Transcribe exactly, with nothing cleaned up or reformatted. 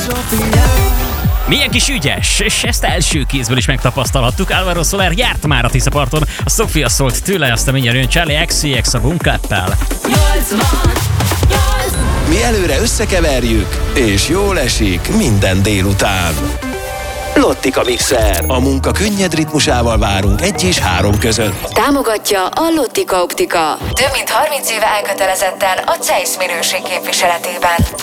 Milyen kis ügyes, és ezt első kézből is megtapasztalhattuk. Álvaro Soler járt már a Tiszaparton, a Sofia szólt tőle, aztán mindjárt jön Charlie X C X a Bunkappel. Mi előre összekeverjük, és jól esik minden délután. Lottika Mixer. A munka könnyed ritmusával várunk egy és három között. Támogatja a Lottika Optika. Több mint harminc éve elkötelezetten a cé e i es minőség képviseletében.